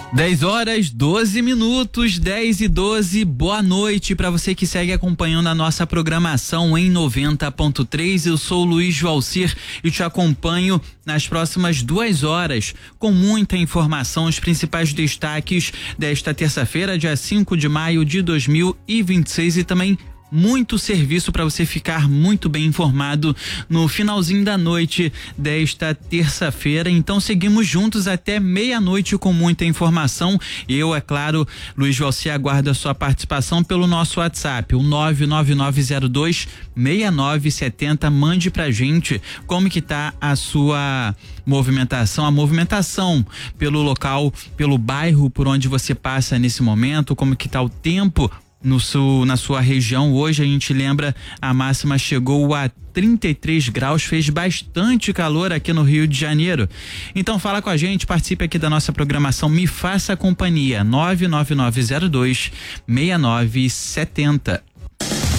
10h12, 10h12, boa noite para você que segue acompanhando a nossa programação em 90.3. Eu sou o Luiz Joalcir e te acompanho nas próximas 2 horas com muita informação, os principais destaques desta terça-feira, dia 5 de maio de 2026 e também muito serviço para você ficar muito bem informado no finalzinho da noite desta terça-feira. Então seguimos juntos até meia-noite com muita informação. Eu, é claro, Luiz Joalcir, aguardo a sua participação pelo nosso WhatsApp, o 999026970. Mande pra gente como que tá a sua movimentação, pelo local, pelo bairro por onde você passa nesse momento, como que tá o tempo na sua região. Hoje a gente lembra, a máxima chegou a 33 graus, fez bastante calor aqui no Rio de Janeiro. Então fala com a gente, participe aqui da nossa programação, me faça companhia, 999026970.